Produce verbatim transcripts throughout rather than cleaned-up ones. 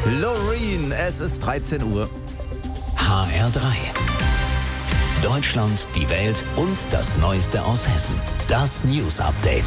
Loreen, es ist dreizehn Uhr. H R drei. Deutschland, die Welt und das Neueste aus Hessen. Das News Update.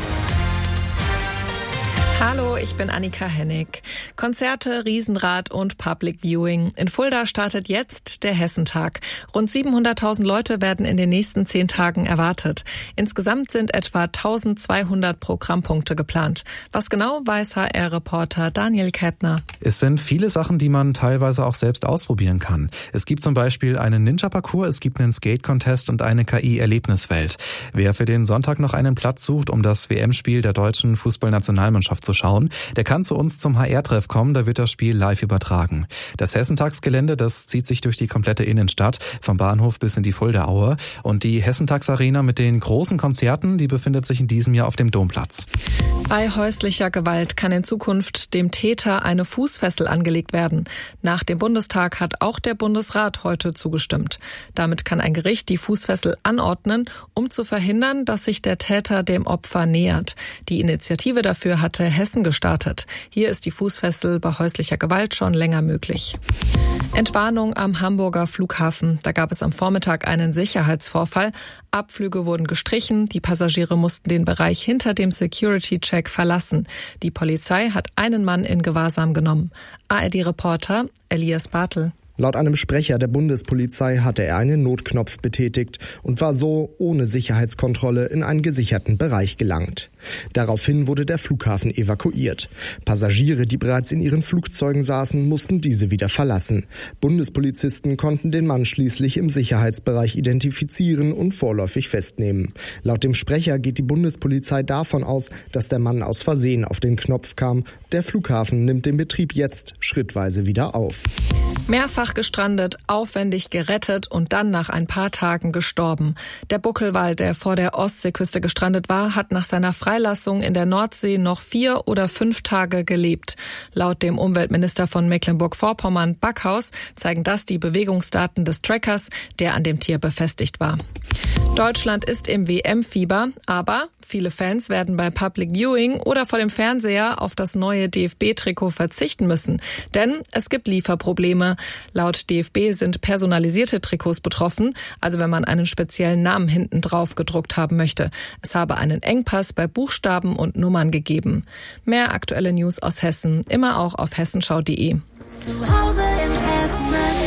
Hallo, ich bin Annika Hennig. Konzerte, Riesenrad und Public Viewing. In Fulda startet jetzt der Hessentag. Rund siebenhunderttausend Leute werden in den nächsten zehn Tagen erwartet. Insgesamt sind etwa eintausendzweihundert Programmpunkte geplant. Was genau, weiß H R-Reporter Daniel Kettner. Es sind viele Sachen, die man teilweise auch selbst ausprobieren kann. Es gibt zum Beispiel einen Ninja-Parcours, es gibt einen Skate-Contest und eine K I-Erlebniswelt. Wer für den Sonntag noch einen Platz sucht, um das W M-Spiel der deutschen Fußballnationalmannschaft zu schauen, der kann zu uns zum H R-Treff kommen, da wird das Spiel live übertragen. Das Hessentagsgelände, das zieht sich durch die komplette Innenstadt, vom Bahnhof bis in die Fuldaaue. Und die Hessentagsarena mit den großen Konzerten, die befindet sich in diesem Jahr auf dem Domplatz. Bei häuslicher Gewalt kann in Zukunft dem Täter eine Fußfessel angelegt werden. Nach dem Bundestag hat auch der Bundesrat heute zugestimmt. Damit kann ein Gericht die Fußfessel anordnen, um zu verhindern, dass sich der Täter dem Opfer nähert. Die Initiative dafür hatte Hessen gestartet. Hier ist die Fußfessel bei häuslicher Gewalt schon länger möglich. Entwarnung am Hamburger Flughafen. Da gab es am Vormittag einen Sicherheitsvorfall. Abflüge wurden gestrichen. Die Passagiere mussten den Bereich hinter dem Security-Check verlassen. Die Polizei hat einen Mann in Gewahrsam genommen. A R D-Reporter Elias Bartel. Laut einem Sprecher der Bundespolizei hatte er einen Notknopf betätigt und war so ohne Sicherheitskontrolle in einen gesicherten Bereich gelangt. Daraufhin wurde der Flughafen evakuiert. Passagiere, die bereits in ihren Flugzeugen saßen, mussten diese wieder verlassen. Bundespolizisten konnten den Mann schließlich im Sicherheitsbereich identifizieren und vorläufig festnehmen. Laut dem Sprecher geht die Bundespolizei davon aus, dass der Mann aus Versehen auf den Knopf kam. Der Flughafen nimmt den Betrieb jetzt schrittweise wieder auf. Mehrfach gestrandet, aufwendig gerettet und dann nach ein paar Tagen gestorben. Der Buckelwal, der vor der Ostseeküste gestrandet war, hat nach seiner Freilassung in der Nordsee noch vier oder fünf Tage gelebt. Laut dem Umweltminister von Mecklenburg-Vorpommern, Backhaus, zeigen das die Bewegungsdaten des Trackers, der an dem Tier befestigt war. Deutschland ist im W M-Fieber, aber viele Fans werden bei Public Viewing oder vor dem Fernseher auf das neue D F B-Trikot verzichten müssen. Denn es gibt Lieferprobleme. Laut D F B sind personalisierte Trikots betroffen, also wenn man einen speziellen Namen hinten drauf gedruckt haben möchte. Es habe einen Engpass bei Buchstaben und Nummern gegeben. Mehr aktuelle News aus Hessen, immer auch auf hessenschau punkt de. Zu Hause in Hessen.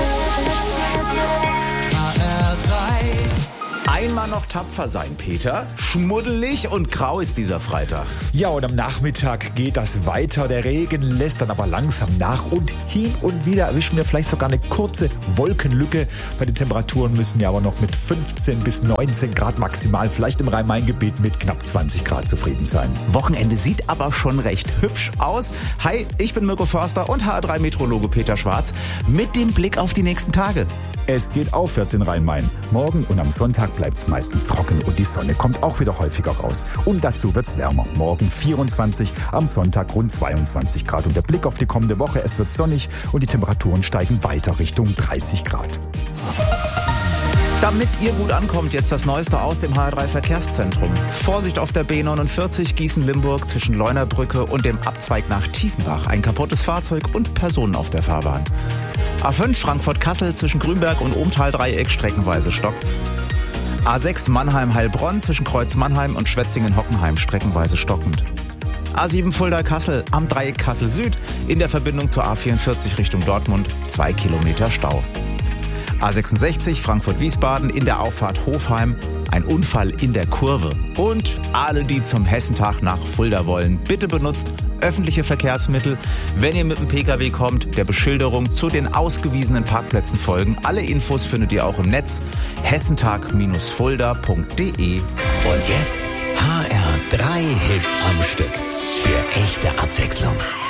Einmal noch tapfer sein, Peter. Schmuddelig und grau ist dieser Freitag. Ja, und am Nachmittag geht das weiter. Der Regen lässt dann aber langsam nach und hin und wieder erwischen wir vielleicht sogar eine kurze Wolkenlücke. Bei den Temperaturen müssen wir aber noch mit fünfzehn bis neunzehn Grad maximal, vielleicht im Rhein-Main-Gebiet mit knapp zwanzig Grad zufrieden sein. Wochenende sieht aber schon recht hübsch aus. Hi, ich bin Mirko Förster und H R drei Meteorologe Peter Schwarz mit dem Blick auf die nächsten Tage. Es geht aufwärts in Rhein-Main. Morgen und am Sonntag bleibt es meistens trocken und die Sonne kommt auch wieder häufiger raus. Und dazu wird's wärmer. Morgen vierundzwanzig, am Sonntag rund zweiundzwanzig Grad. Und der Blick auf die kommende Woche, es wird sonnig und die Temperaturen steigen weiter Richtung dreißig Grad. Damit ihr gut ankommt, jetzt das Neueste aus dem H R drei Verkehrszentrum. Vorsicht auf der B neunundvierzig Gießen-Limburg zwischen Leunabrücke und dem Abzweig nach Tiefenbach. Ein kaputtes Fahrzeug und Personen auf der Fahrbahn. A fünf Frankfurt-Kassel zwischen Grünberg und Ohmtal-Dreieck streckenweise stockt's. A sechs Mannheim-Heilbronn zwischen Kreuz Mannheim und Schwetzingen-Hockenheim streckenweise stockend. A sieben Fulda-Kassel am Dreieck Kassel Süd in der Verbindung zur A vierundvierzig Richtung Dortmund zwei Kilometer Stau. A sechsundsechzig Frankfurt-Wiesbaden in der Auffahrt Hofheim ein Unfall in der Kurve. Und alle, die zum Hessentag nach Fulda wollen, bitte benutzt öffentliche Verkehrsmittel. Wenn ihr mit dem Pkw kommt, der Beschilderung zu den ausgewiesenen Parkplätzen folgen. Alle Infos findet ihr auch im Netz hessentag Bindestrich fulda punkt de. Und jetzt H R drei Hits am Stück für echte Abwechslung.